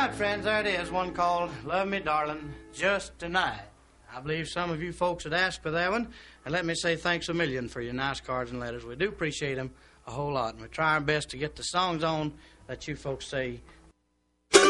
right, friends, there it is, one called Love Me Darling, Just Tonight. I believe some of you folks had asked for that one, and let me say thanks a million for your nice cards and letters. We do appreciate them a whole lot, and we try our best to get the songs on that you folks say